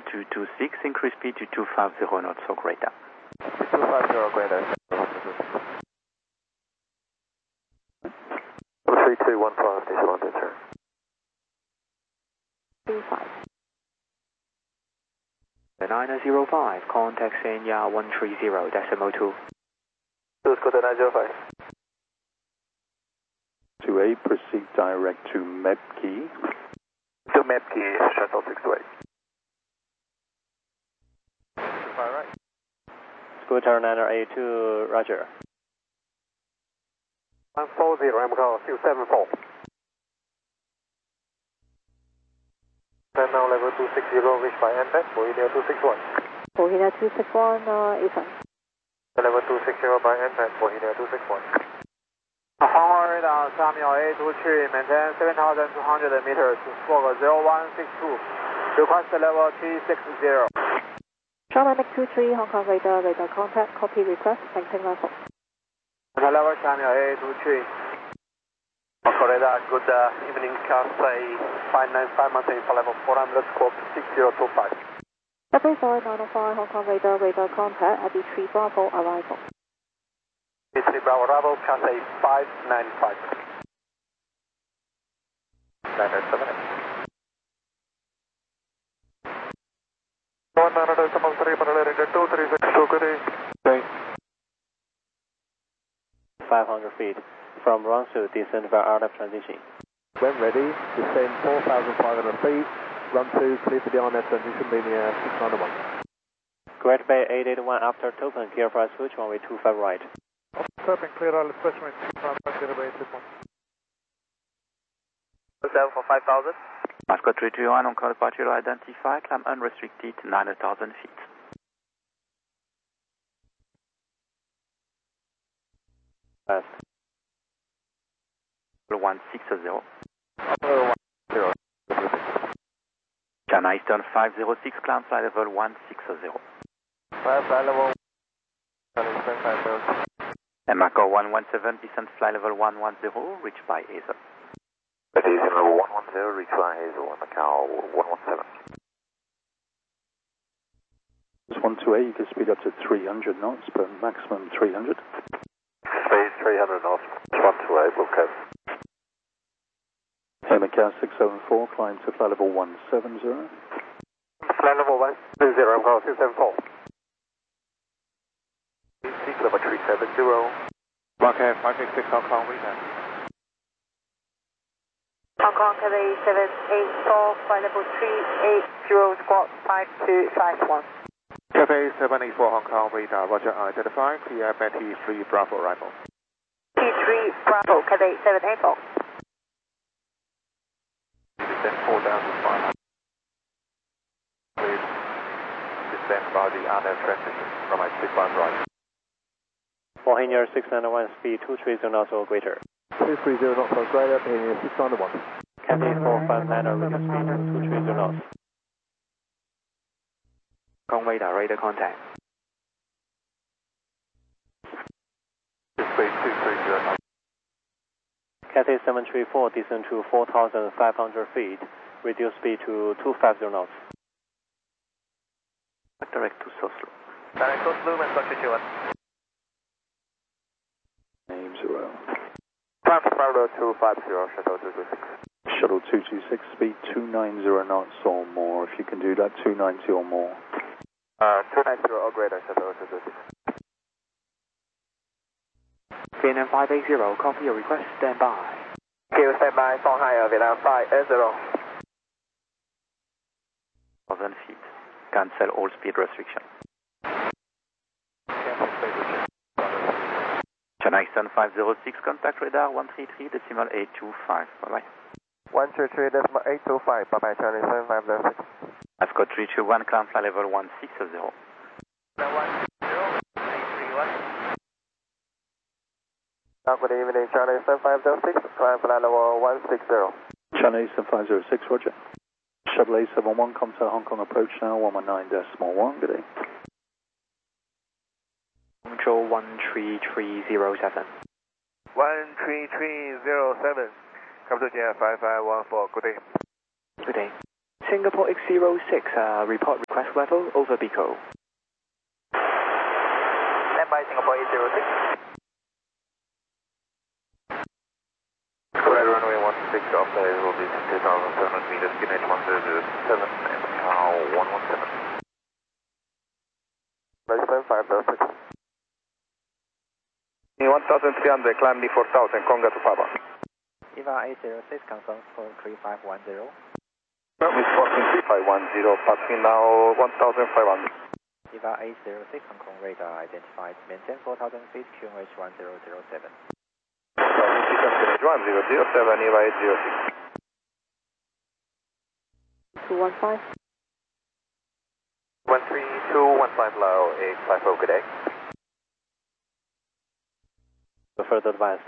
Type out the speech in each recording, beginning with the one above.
226, increase speed to 250 knots or greater. 250 greater. 3215, this one, sir. 25. 905, contact Sanya 130.2. Go to 905. 2A, proceed direct to MEPKey. To MEPKey, shuttle 628. 25 right. Scooter 982, roger. 140, MCAL 274. And now level 260, reached by NPET, Bohemia 261. Bohemia 261, Ethan. Level 260 by NPET, Bohemia 261. Hanwha radar, Samuel 823, maintain 7,200 meters, squawk 0162, request level 360. Charlie MiG-23, Hong Kong radar, radar contact, copy request, maintain level. Level Samuel 823. Hong Kong radar, good evening, Cathay 595, maintain for level 400, squawk 6025. Cathay 905, Hong Kong radar, radar contact, at B3 Bravo arrival. B3 Bravo arrival, Cathay 595. 907. 500 feet. From Runsu, descend via RF transition. When ready, descend 4,500 feet, run to clear for the RNF transition, linear 691. Great Bay 881 after token, clear for switch, runway 25 right. Turpin clear all expression, 881. Level for 5,000. Mascot 321, on call departure identified, climb unrestricted 9,000 feet. Fast. 160. 0. China Eastern 506, climb flight level 160. Fly level 150. And Macau 117, descent flight level 110, reached by Hazel. That is level 110, reach by Hazel, Macau 117. It's 128, you can speed up to 300 knots, but maximum 300. Speed 300 knots, 128, will go. Hey, Macau 674, climb to flight level 170. Flight level 120, Macau 274. Seek level 370. Okay, 566 Hong Kong, return. Hong Kong Cathay 784, flight level 380, squawk 5251. Cathay 784 Hong Kong, radar, roger, identify, clear Betty 3 Bravo arrival. T3 Bravo, Cathay 784. Descend 4,500. Please descend by the RNF transition from my 61 right. Bohemia 691, speed 230 knots or greater. 230 knots or greater, Bohemia 691. Cathay 459, reduce speed to 230 knots. Hong Kong radar, radar contact. Speed 230 knots. Cathay 734, descend to 4,500 feet, reduce speed to 250 knots. Direct to Soslo. Direct to Oslo, and Scott 221. Names are Climb to Bravo 250, shuttle 226. Shuttle 226, speed 290 knots or more. If you can do that, 290 or more. 290 or greater, shuttle 226. Vietnam 580, copy your request, stand by. Q stand by, Shanghai, Vietnam 580. 1,000 feet. Cancel all speed restriction. Cancel speed restriction. China Eastern 506, contact radar 133.825. Bye-bye. 133.825, bye-bye, Charlie 7506. Mascot 321, climb flight level 160. 160. Good evening, Charlie 7506, climb flight level 160. China Eastern 506, roger. Shuttle A71, contact Hong Kong approach now, 119.1, good day. Control 13307. 13307, come to Jet 5514, good day. Good day. Singapore X06, report request level over Bico. Stand by Singapore 806. Correct, runway 16 off the will be 2,700 meters, Guinea 1007, and now 117. Less than 5, perfect. 1,300, climb the 4,000, Conga to Papa. EVA 806, confirm for 3510. With 143510, passing now 1,500. EVA 806, Hong Kong radar identified, maintain 4,000 feet, QNH 1007. 1007, EVA 806. 215. 13215 low, 850, good day. Further advice.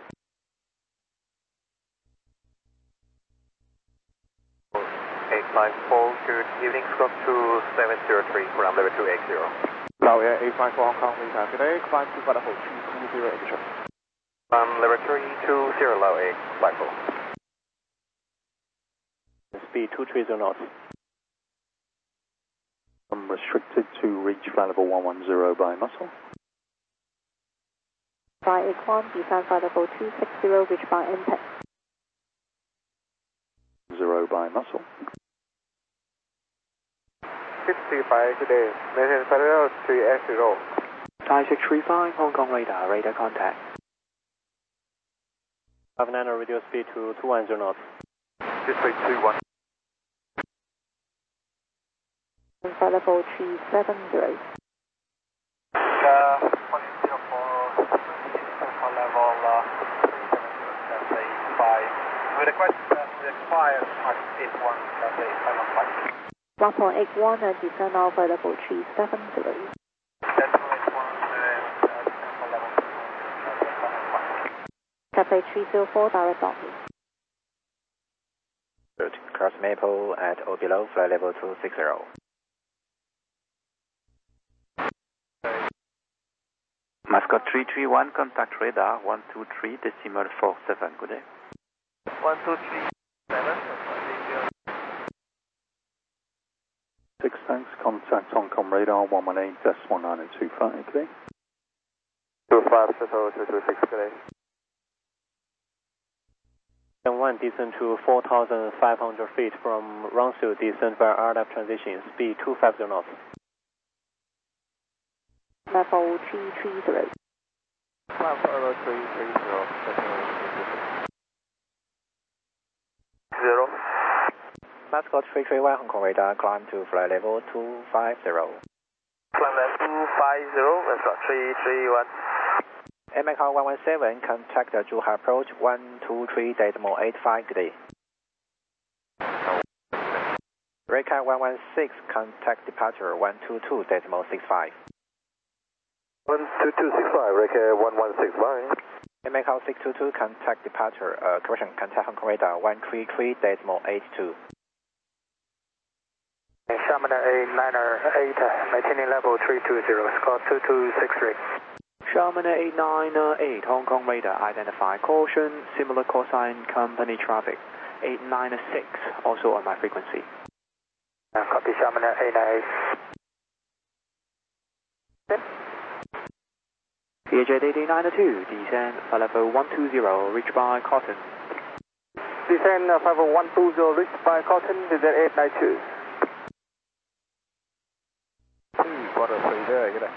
854, good evening, squawk 2703, ground level 280. Now, 854 Hong Kong radar, good day, climb to Vodafone 220 Asia. Level 320, low 854. Speed 230 knots. I'm restricted to reach flight level 110 by muscle. By X1, descend flight level 260, reach by impact. 0 by muscle. 635, good day, maintain flight level 380. Thai 635, Hong Kong radar, radar contact. 59 reduce speed to 210 knots. Display 21. Flight level 370. 104, level 370, 5. With a question, expired, Mark 81, 515. Bravo 81 and descend now flight level 370. Cafe 304, direct docking. Good. Cross Maple at or below, flight level 260. Mascot 331, contact radar 123.47, good day. 1237. 6 thanks, contact Hong Kong radar 118.1925, good day. 256, good day. And 1 descend to 4,500 feet from Rangsu, descend via RLF transition, speed 250 knots. Level 330. Level 330, 0. Mascot 331, Hong Kong radar, climb to flight level 250. Climb level 250, Mascot 331. MCR 117, contact the Zhuhai approach 123.85, good day. Redcat 116, contact departure 122.65. 12265, Redcat 116, MCR 622, contact departure, contact Hong Kong radar 133.82. Shamana 898, maintaining level 320, squawk 2263. Sherman 898, Hong Kong radar, identify caution, similar call sign, company traffic. 896, also on my frequency. Copy, Shamana 898. CHA 892, descend flight level 120, reach by Cotton. Descend flight level 120, reach by Cotton, descend 892. What a 3 there, good day.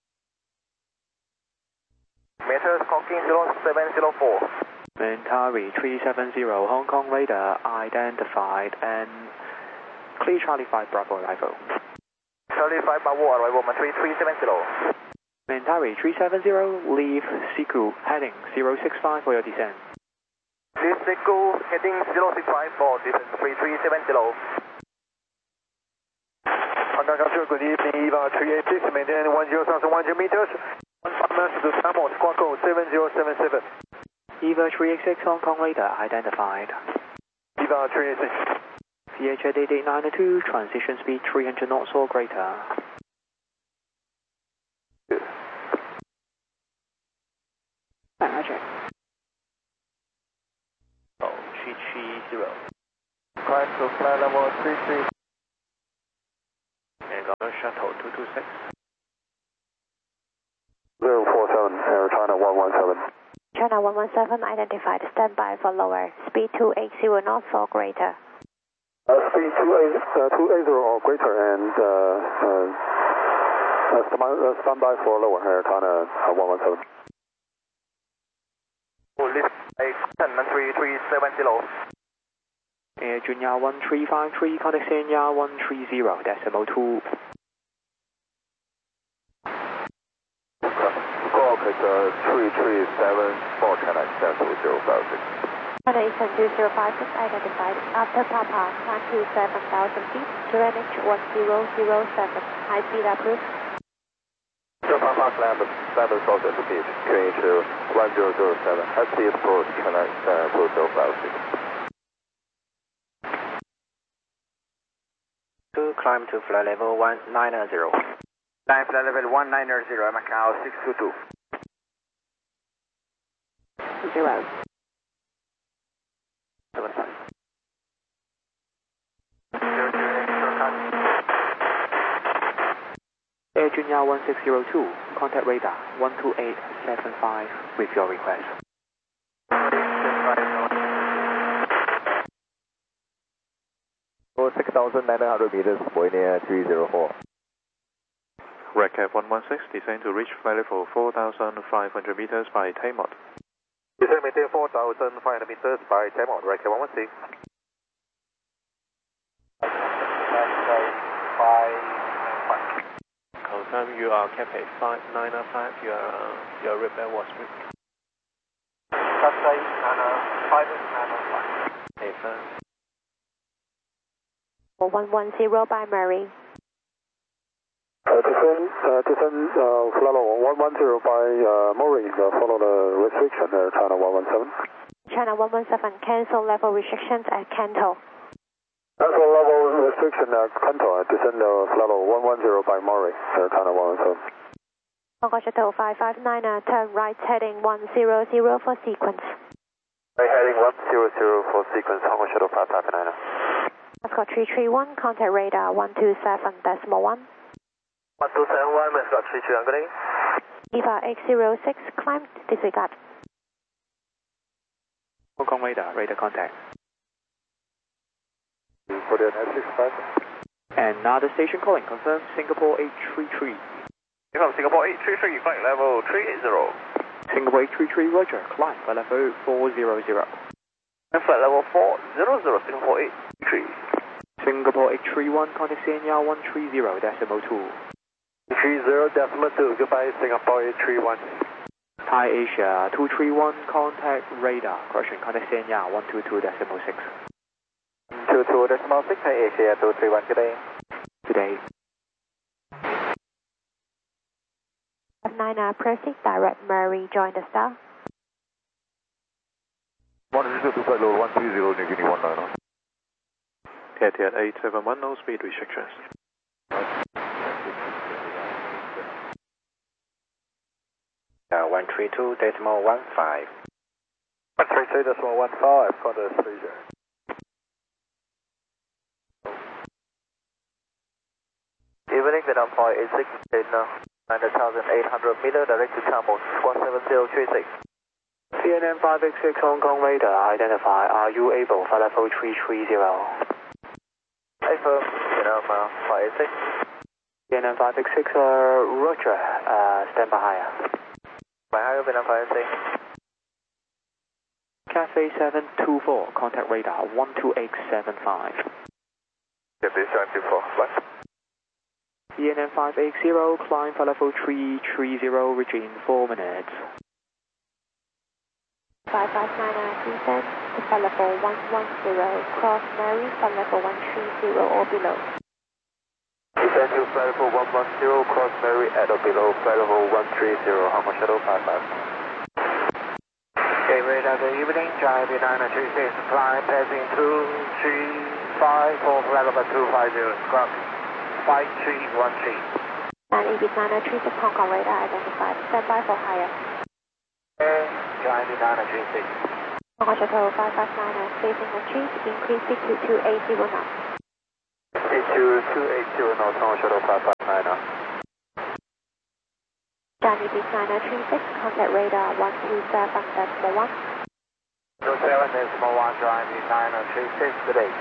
Meters clocking 0704. Mentari 370, Hong Kong radar, identified and clear Charlie 5 Bravo arrival. Charlie 5 Bravo arrival, 3370. Mentari 370, leave Siku, heading 065 for your descent. Leave Siku, heading 065 for descent 3370. Honda Capture, good evening, EVA 386, maintain 10,100 meters. 15 minutes to Samuel, squawk code 7077. EVA 386, Hong Kong radar, identified. EVA 386. CHA 8892, transition speed 300 knots or greater. Roger. Climb to flight level 33. And shuttle 226. 047, Air China 117. China 117 identified. Stand by for lower. Speed 280 knots or greater. Speed 280 or greater and stand by for lower, Air China 117. Lift 810-3370. Air Junior 1353, contact Senior 130, decimal 2. Squawk is 3374, China Eastern 2056. China Eastern 2056 identified. After Papa, climb to 7,000 feet. Greenwich 1007. High speed approved. Papa climb 7,000 feet. Greenwich 1007. High speed approach, China Eastern 2056. Climb to flight level 190. Climb flight level 190, Macau 622. 0. 75. Air Junior 1602, contact radar 12875 with your request. 6,900 meters, point near 304. RedCap 116, descend to reach flight level 4,500 meters by Taymod. Descend maintain 4,500 meters by Taymod, RedCap 116. Confirm you are Cathay 595, your repair was reached. Cathay 595. Confirm. 110 by Murray. Descend flight level 110 by Murray, follow the restriction, China 117. China 117, cancel level restrictions at Kanto. Cancel level restriction at Kanto, descend flight level 110 by Murray, China 117. Hong Kong Shuttle 559, turn right heading 100 for sequence. Right heading 100 for sequence, Hong Kong Shuttle 559. Mascot 331, contact radar 127.1. 1271, Mascot 331, good day. EVA 806, climb, disregard. Hong Kong radar contact. For the next 65. Another station calling, confirm Singapore 833. From Singapore 833, flight level 380. Singapore 833, roger, climb for level 400. And flight level 400, Singapore 833. Singapore 831, contact Senior 130, decimal 2. 30, decimal 2, goodbye Singapore 831. Thai Asia 231, contact radar, correction, contact Senior 122, decimal 6. 22, decimal 6, Thai Asia 231, good day. Today. 9 proceed, direct Murray, join the star. 102 to flight level 130, New Guinea 19. Etihad 871, no speed restrictions. 132.15. 132.15, contact Asia. Evening, Vietnam 586, in 9,800 meter, direct to Camel, 17036. CNN 586, Hong Kong radar, identify, are you able for level 330? Affirm, Vietnam 586. CNN 586, roger, stand by higher. By higher, Vietnam 586. Cathay 724, contact radar 12875. Cathay 724, flight. CNN 580, climb for level 330, reaching 4 minutes. 5599, descend to flight level 110, cross Murray, flight level 130 or below. Descend to flight level 110, cross Murray at or below flight level 130, Hong Kong Shuttle 55. Okay, radar, good evening. Drive 936, fly passing 235 for flight level 250, squawk 5313. And EBIS 936, Hong Kong radar identified. Stand by for higher. Drive 936. Hong Kong Shuttle 559, facing the trees, increase speed to 280 knots. 82280 Northbound Shuttle 559. Johnny Beach 9036, contact radar 127.1. 27.1, Johnny Beach 9036, good day.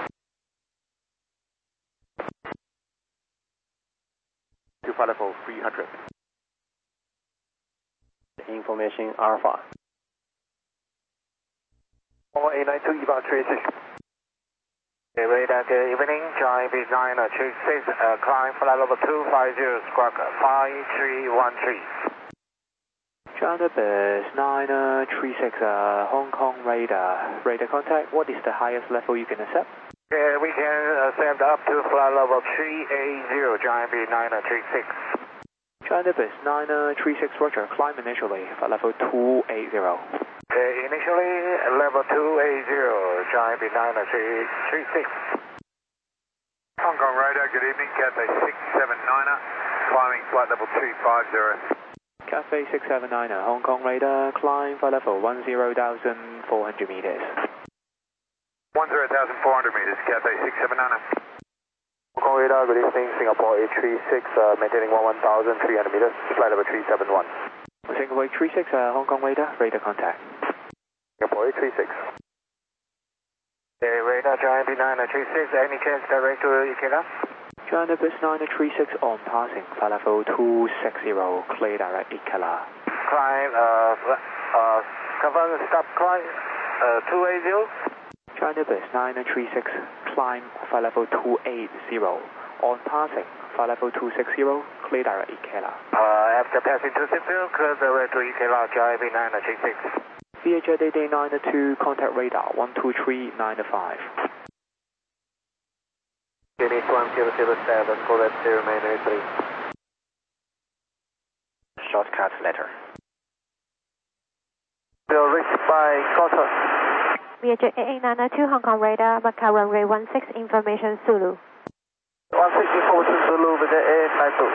Level 300. Information Alpha. 892 eval 36. Radar, good evening, Johnny Beach 9036, climb flight level 250, squawk 5313. China Bus 936, Hong Kong radar. Radar contact, what is the highest level you can accept? We can accept up to flight level 380, Johnny Beach 9036. China Bus 936, roger, climb initially for level 280. Initially, level 280, Johnny Beach 9036. Hong Kong radar, good evening, Cathay 679er, climbing flight level 250. Cathay 679, Hong Kong radar, climb for level 10,400 meters. 10,400 meters, Cathay 679er. Hong Kong radar, good evening, Singapore 836, maintaining 11,300 meters, flight level 371. Singapore 836, Hong Kong radar, radar contact. Singapore 836. Radar, Johnny Beach 9036, any chance direct to Ikeda? China Bus 936 on passing, for level 260, clear direct Ikela. Climb, cover, stop climb, 280. China Bus 936, climb for level 280, on passing, for level 260, clear direct Ikela. After passing 260, clear direct to Ikela, Johnny Beach 9036. VHR Day 92, contact radar 12395. Unit 1007, correct 093. Shortcut letter. Will reach by Costa. VHR 8892, Hong Kong radar, Macau runway 16, information Zulu. 164 Zulu with the 892.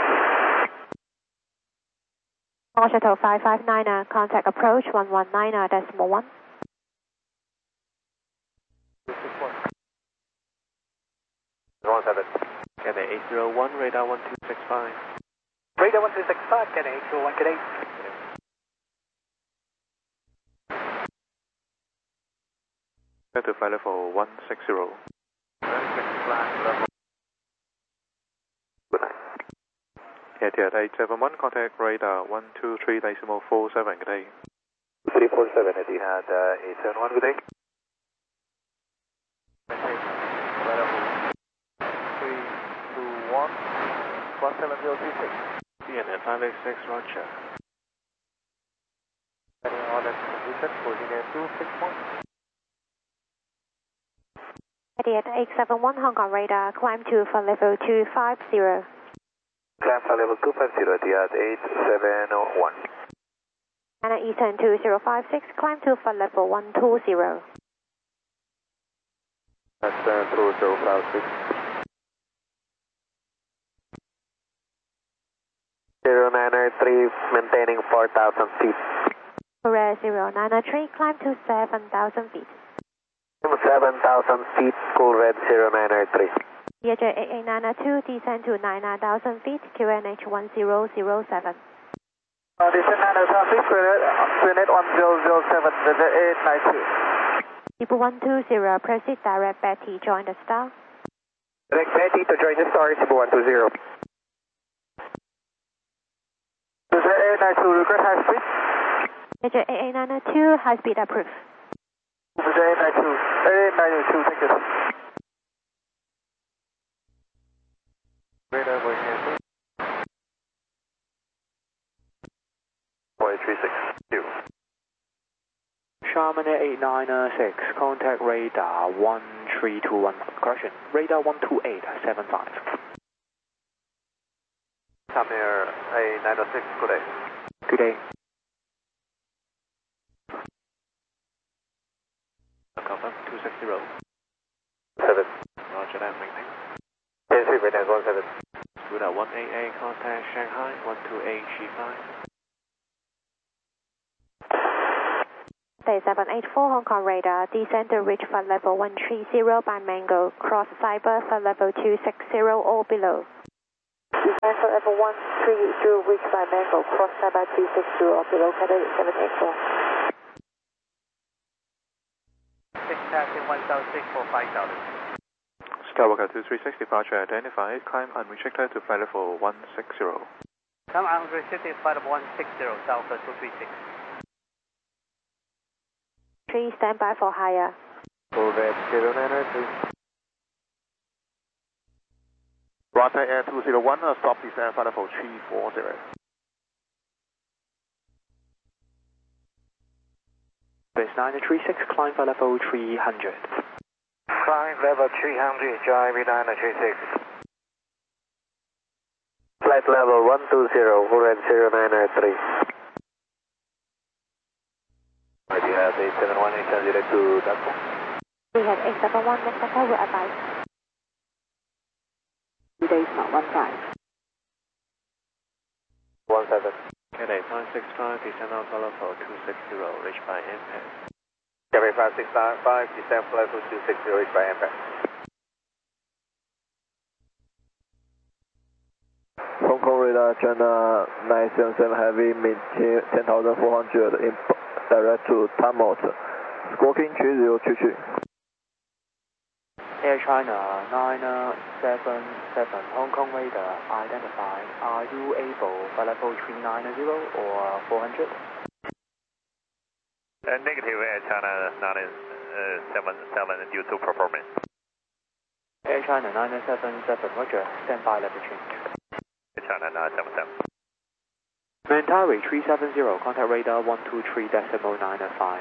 All shuttle 559, contact approach 119.1. Cathay 801, radar 1265. Radar 1265, Cathay 801, good day. Back to flight level 160. Etihad 871, contact radar 123.47, good day. 347, Etihad 871, good day. One 17026. CNN 586, roger. Heading on at position, coordinate 261. Etihad 871, Hong Kong radar, climb to for level 250. Climb for level 250, Etihad 871. And Eastern 2056, climb to for level 120. That's 2056. 0993, maintaining 4,000 feet. Correct 0993, climb to 7,000 feet. 7,000 feet, cool red 0993. VHR 8892, descend to 99,000 feet, QNH 1007. Descend 9,000 feet, QNH 1007, with the 892. People 120, proceed direct Betty, join the star. Direct Betty to join the star, Cebu 120. Is there 892 request high speed? VHR 8892, high speed approved. Is there 892, thank you. Radar going in. 4836. Charman 896, contact radar 1321, correction, radar 12875. Tamir A906, good day. Good day. Confirm 260. 7. Roger that, maintain. 10-3, British 17. Scuda 188, contact Shanghai 12835. Cathay 784 Hong Kong radar, descend to reach flight level 130 by Mango, cross cyber flight level 260 or below. Descend flight level 130 reach by Mango, cross cyber 260 or below, Cathay 784. 6 taxi 1006 for 5000. Skywalker 236 departure identified, climb unrestricted to flight level 160. Come unrestricted flight level 160, South 236. 3 stand by for higher. Corvette 0903. Roger Air 201, stop descent flight level 340. Base 936, climb flight level 300. Climb level 300, drive 936. Flight level 120, Corvette 0903. Etihad 871, transit to Dakar. Etihad 871, next Dakar will advise. 2 days, not 15. 17. Cathay 565, descend on flight level 260, reach by impact. Cathay 5695, descend flight level 260, reach by impact. Hong Kong radar China 977 heavy, maintain 10,400 in direct to Tamot. Squawking 3022. Air China 977 Hong Kong radar identified. Are you able flight level 390 or 400? Negative Air China 977 due to performance. Air China 977, roger, stand by level change. Air China 977. Mentari 370, contact radar 123.905.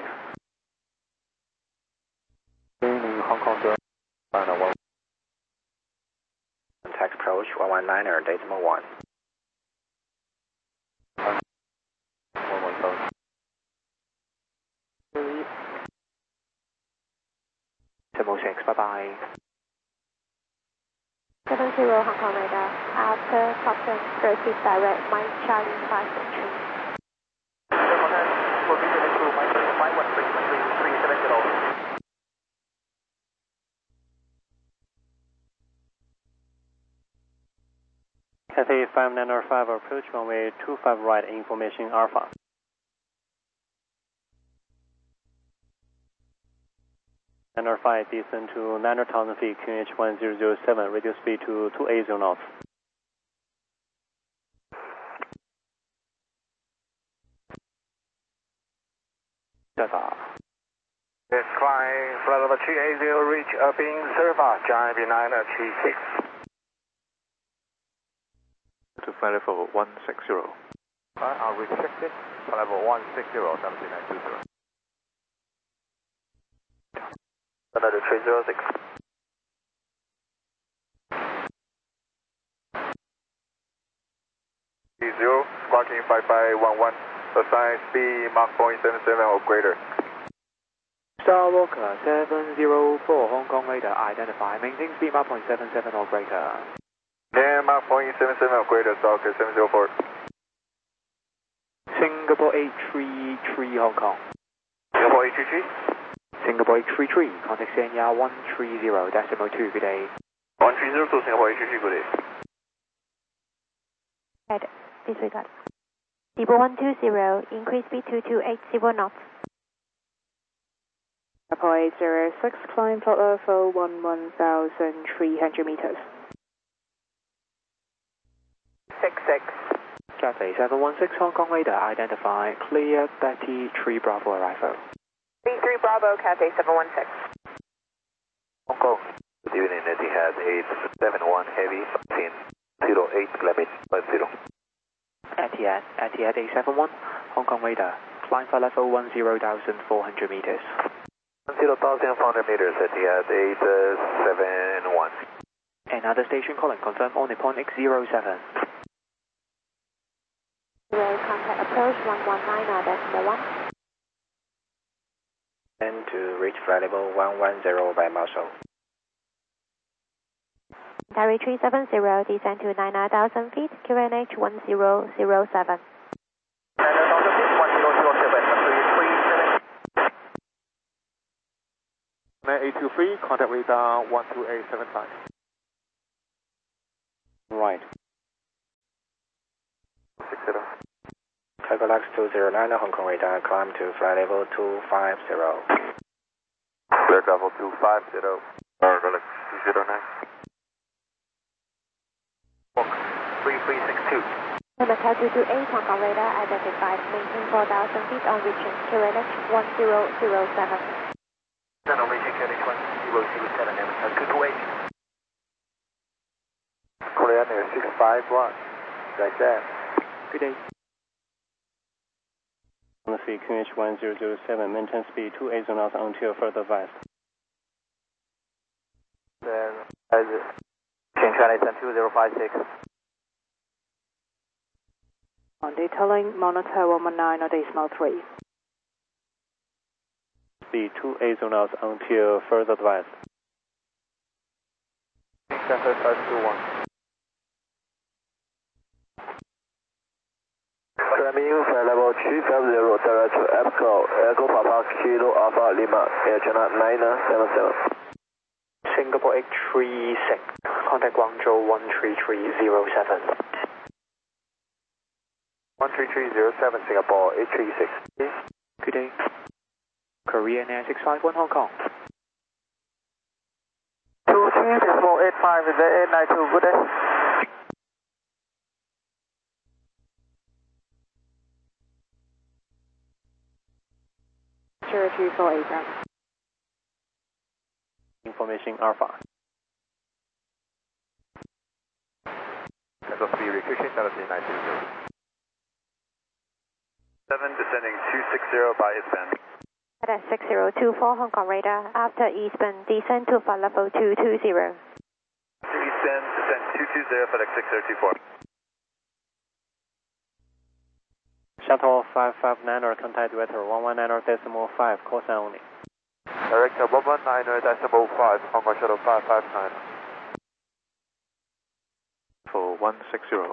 Hong Kong to China 1. Contact approach 119.1. 114. 706, bye bye. 70 Hong Kong radar, after top turn, proceed direct, Mike Charlie 573. Cathay 5905, approach runway 25 right, information Alpha. Niner 5, descend to 9,000 feet, QNH 1007, radio speed to 280 knots. Let's climb flight level 380, reach Being Serva, drive 936. To flight level 160. Unrestricted, flight level 160, 7920. Another 306. Zero, squawking 5511, assign speed Mach 0.77 or greater. Skywalker 704 Hong Kong radar identified. Maintain speed Mach 0.77 or greater. Yeah, Mach 0.77 or greater, Skywalker 704. Singapore 833 Hong Kong. Singapore 833. Singapore 833, contact Sanya 130.2, good day. 130 to Singapore 833, good day. Right, disregard. Depot 120, increase speed to 280 knots. Singapore 806, climb flight level 11,300 meters. 66. Cathay 716 Hong Kong radar identified. Clear Betty 3 Bravo arrival. B3 Bravo, Cathay 716. Hong Kong. Good evening, Etihad 871 heavy, 08 Clement 10. Etihad 871 Hong Kong radar. Climb flight level 10,400 meters. 10,400 meters, Etihad 871. Another station calling, confirm on Nippon X07. Rail contact approach 119.1. And to reach flight level 110 by Marshall. Gary 370, descend to 9,000 feet, QNH 1007. 9,000 feet, 1007, 823, contact radar 12875. Right. 60. Tiger Lux 209, Hong Kong radar, climb to flight level 250. Clear level 250. Tiger Lux 209. Walk 3362. Macau 228, Hong Kong radar identified, maintain 4,000 feet on reaching QNH 1007. Then on reaching QNH 1007, Macau 228. Korean Air 651, right there. Good day. On the sea, QH 1007, maintain speed 28 knots until further advised. Then, Chinchina 2056. On detailing, monitor 119.3. Speed 28 knots until further advised. Center 521. Climbing flight level 350, direct to EPCO, Echo Papa Kilo Alpha Lima, Air China 9977. Singapore 836, contact Guangzhou 13307. 13307, Singapore 836. Good day. Korean Air 651 Hong Kong. 238485 is the 892, good day. Information Alpha. Central speed restriction, 17920. 7 descending 260 by eastbound. At 6024 Hong Kong radar, after eastbound, descend to flight level 220. Eastbound, descend 220, FedEx 6024. Shuttle 559er, contact director 119.5, call sign only. Director 119.5, Hong Kong Shuttle 559. For 160.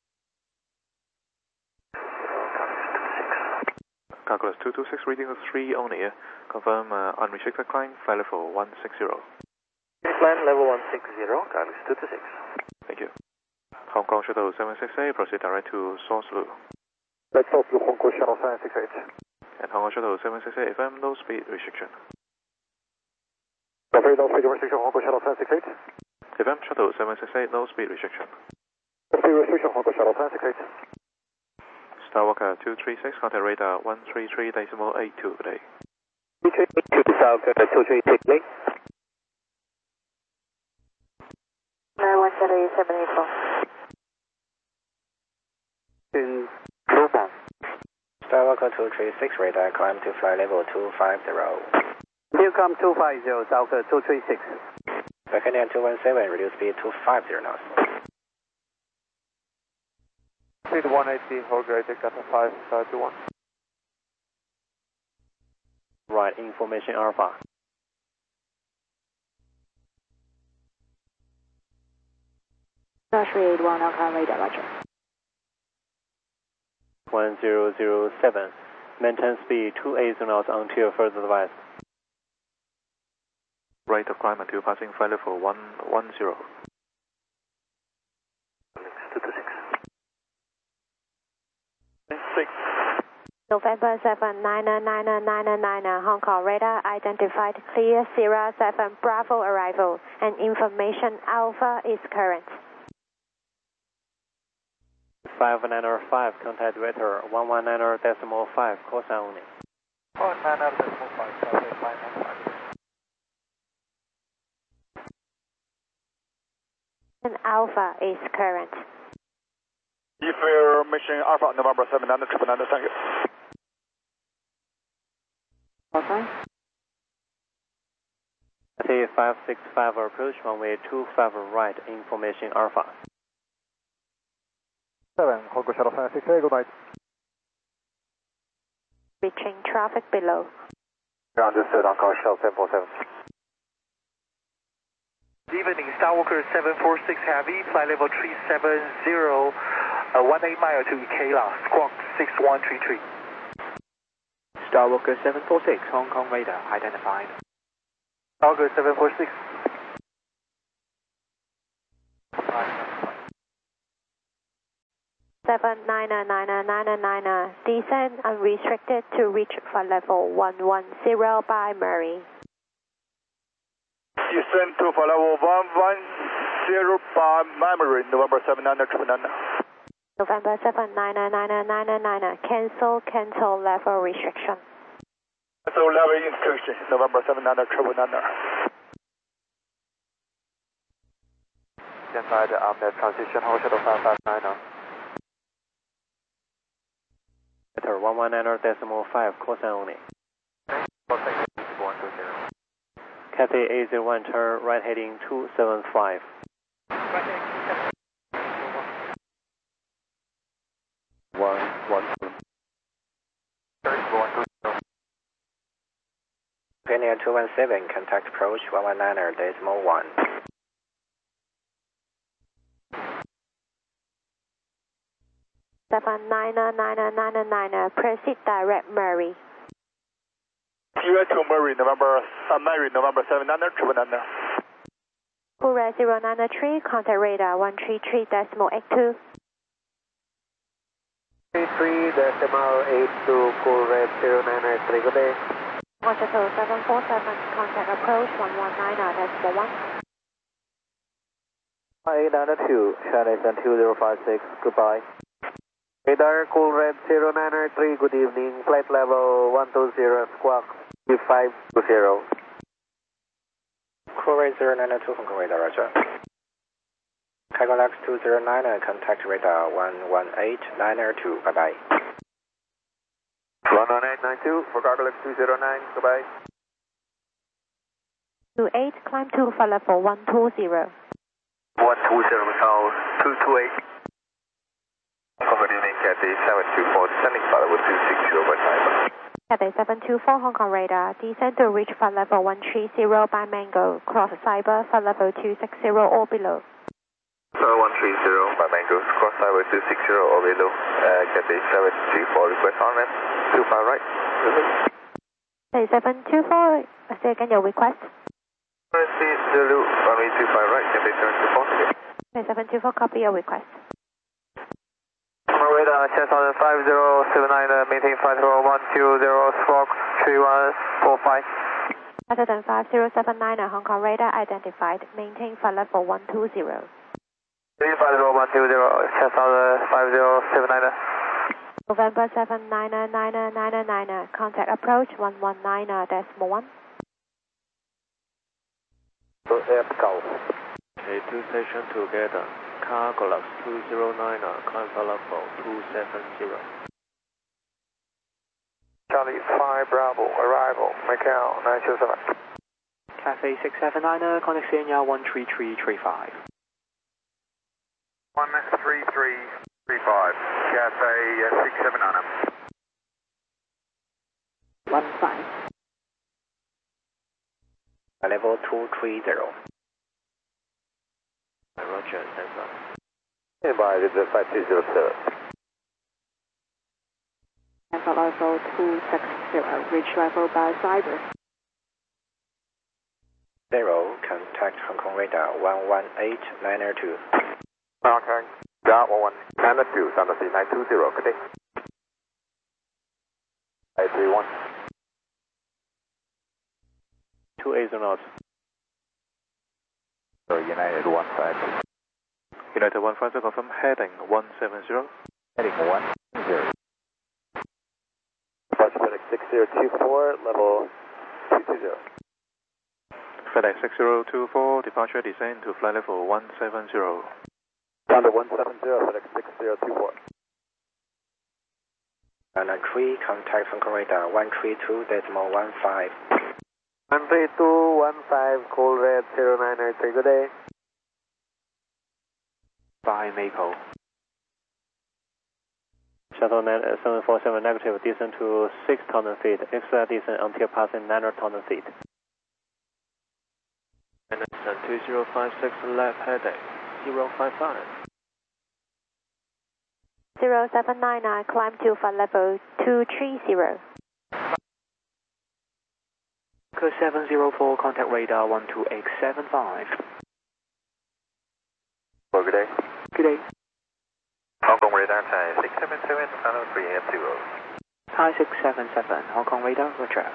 Calculus 226, reading of 3 only. Confirm unrestricted climb, flight level 160. Climb level 160, Calculus 226. Thank you. Hong Kong Shuttle 768, proceed direct to Source Lu. Let's talk to Hong Kong Shuttle 768. And Hong Kong Shuttle 768, FM, low speed restriction. Very low speed restriction, Hong Kong Shuttle 768. FM Shuttle 768, low speed restriction. Speed restriction, Hong Kong Shuttle 768. Starwalker 236, contact radar 133.82 today. 232, Starwalker 236, link. 9178784. In Global. Starwalker 236, radar, climb to flight level 250. Newcom 250, Starwalker 236. Second and 217, reduce speed to 50 knots. Speed 180, hold grade, Delta 521. Right, information Alpha. Dash 381 Hong Kong radar, roger. 1007, maintain speed 28 knots until further advised. Rate of climb until passing flight level 110. November 7, 99999, Hong Kong radar identified, clear Sierra 7 Bravo arrival, and information Alpha is current. 595, contact director 119.5, call sign only. 119.5, Delta 595. And Alpha is current. Information Alpha, November 7, 999, thank you. Okay. T565 approach, runway 25 right, information Alpha. 7, Hong Kong Shuttle 768, good night. Reaching traffic below. Understood, Hong Kong Shuttle 747. Evening, Starwalker 746 Heavy, flight level 370, 18 mile to Kayla, squawk 6133. Starwalker 746, Hong Kong radar identified. Auger 746. Seven niner niner niner niner. Descend unrestricted to reach flight level 110 by Murray. Descend to flight level 110 by Murray, November 799. November 7999999. Cancel level restriction. So level instruction, November 79999. Stand by the ARMNet transition, hold shuttle 559. Letter 119.5, cosine only. Cathay A01, turn right heading 275. Pioneer 217, contact approach 119.1. Seven niner niner niner niner. Proceed direct Murray. Direct to Murray, November 799. Coolray 093, contact radar 133.82. 33.82, Coolray 093, good day. Shuttle 747, contact approach 119.1. 892, Chinese and 2056, goodbye. Radar Coolray 093, good evening, flight level 120, squawk 2520. Coolray 092, Hong Kong radar, roger. Kagalax 209, contact radar 118.902, bye-bye. 11892 for Kagalax 209, goodbye. 28, climb to flight level 120. 120, Macau 228. Good evening, Cathay 724, descending flight level 260 by Taiwan. Cathay 724, Hong Kong radar, descend to reach flight level 130 by Mango, cross Cyber, flight level 260 or below. 130 by Mango, cross Cyber 260 or below. Cathay 724, request on ramp, 25 right. Cathay 724, say again your request. Zulu, runway 25 right, Cathay 724. Cathay 724, copy your request. Radar, chest on 5079, maintain flight level 120, squawk 3145. Other than 5079, Hong Kong radar identified, maintain flight level 120. Flight level 120, chest on 5079. November 79999, contact approach 119.1. K2 station together. Kagalax 209, climb flight level 270. Charlie 5 Bravo, arrival, Macau 927. Cathay 679, contact Senya 13335. 13335, Cathay 679. 15. Level 230. Roger, stand by. Standby, this is 5207. And flight level 260, reach level by Cyber. 0, contact Hong Kong radar 118.902. Okay, got 11992, Santa C 920, good day. 831. 28 knots. United 15. United 15, confirm heading 170. Heading 10. Departure FedEx 6024, level 220. FedEx 6024, departure descend to flight level 170. Down to 170, FedEx 6024. 993, contact Hong Kong radar 132.15. 13215, Coolray 093, good day. By Maple. Shuttle 747 negative, descend to 6,000 feet, extra descent until passing 9,000 feet. And 2056 left heading 055. 0799, climb to flight level 230. Code 704, contact radar 12875. Well, good day. Good day. Hong Kong radar, Thai 677, follow 380. Thai 677, Hong Kong radar, roger.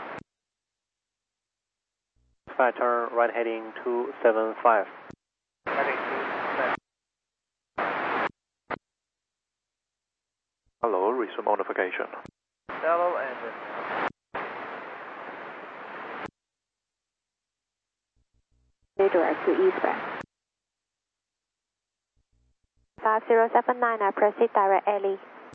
Flight turn right heading 275. Heading 275. Hello, resume modification. Hello, engine. Redirect to eastbound. 5079, proceed direct alley.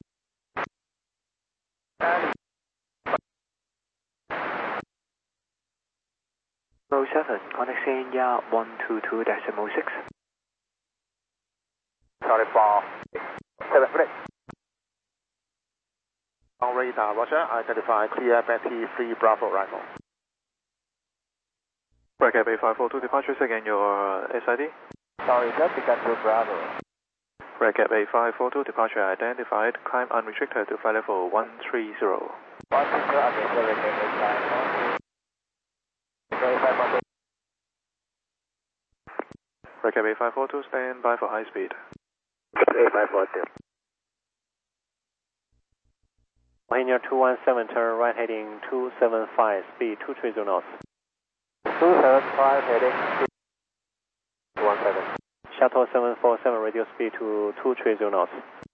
Row 7, contact Senya 122.6. Sorry for 7 minutes. On radar, roger, identify clear Betty 3 Bravo rifle. Bragg 8542, departure again, your SID. Sorry, just got to Bravo. Bragg 8542, departure identified, climb unrestricted to flight level 130. 130, again, Bragg 8542, stand by for high speed. 8542. Pioneer 217, turn right heading 275, speed 230 knots. 275 heading 217. Shuttle 747, radio speed to 230 knots.